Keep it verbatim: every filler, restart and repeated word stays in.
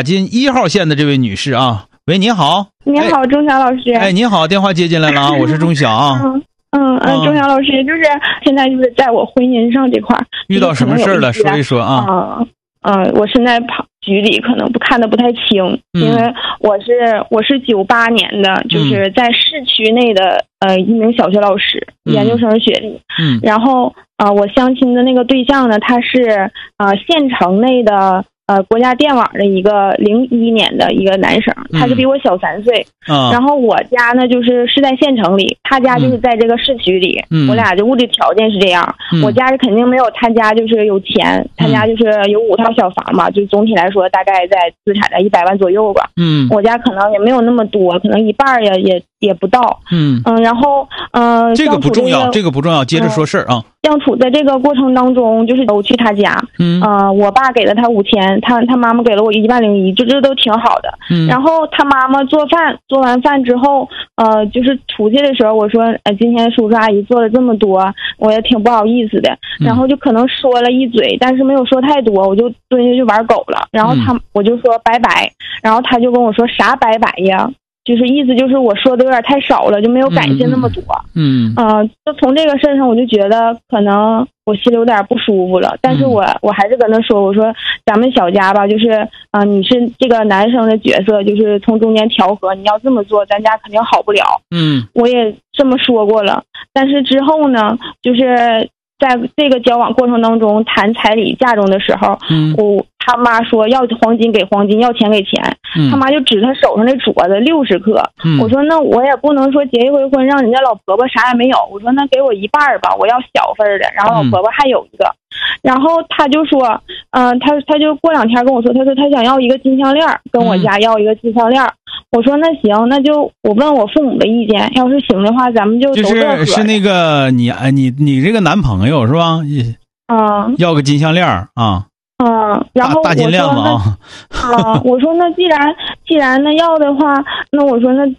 打进一号线的这位女士啊，喂，你好。 你好，钟晓老师。 哎，你好，电话接进来了啊，我是钟晓啊。 嗯嗯嗯，钟晓老师，就是现在就是在我婚姻上这块遇到什么事了？说一说啊。 嗯嗯，我现在跑局里可能不看得不太清， 嗯、 因为我是我是九八年的，就是在市区内的呃一名小学老师， 嗯、 研究生学历。 嗯， 然后呃我相亲的那个对象呢，他是呃县城内的。呃，国家电网的一个零一年的一个男生，他是比我小三岁。 嗯， 然后我家呢，就是是在县城里，他家就是在这个市区里。 嗯， 我俩的物质条件是这样。 嗯， 我家是肯定没有他家就是有钱，他家就是有五套小房吧，就总体来说大概在资产在一百万左右吧。 嗯， 我家可能也没有那么多，可能一半也也也不到。 嗯嗯，然后嗯、呃， 这个不重要，这个不重要，接着说事儿啊。 相处在这个过程当中，就是我去他家，嗯，呃，我爸给了他五千，他他妈妈给了我一万零一，这这都挺好的。嗯，然后他妈妈做饭，做完饭之后，呃，就是出去的时候，我说，呃，今天叔叔阿姨做了这么多，我也挺不好意思的，然后就可能说了一嘴，但是没有说太多，我就蹲下去玩狗了。然后他，我就说拜拜，然后他就跟我说啥拜拜呀？就是意思就是我说的有点太少了，就没有感谢那么多。 嗯， 呃，就从这个事上，我就觉得可能我心里有点不舒服了。但是我我还是跟他说，我说咱们小家吧，就是啊、呃，你是这个男生的角色，就是从中间调和，你要这么做，咱家肯定好不了。 嗯， 我也这么说过了。但是之后呢，就是在这个交往过程当中谈彩礼嫁妆的时候，嗯，我他妈说要黄金给黄金，要钱给钱。嗯、他妈就指他手上的镯子六十克。嗯、我说那我也不能说结一回婚让人家老婆婆啥也没有。我说那给我一半吧，我要小份的，然后老婆婆还有一个。嗯、然后他就说，嗯、呃，他他就过两天跟我说，他说他想要一个金项链，跟我家要一个金项链。嗯、我说那行，那就我问我父母的意见，要是行的话，咱们就都就是是那个你你你这个男朋友是吧？ 嗯， 要个金项链啊。 嗯，然后大金链子啊！ 啊，我说那既然既然那要的话，那我说那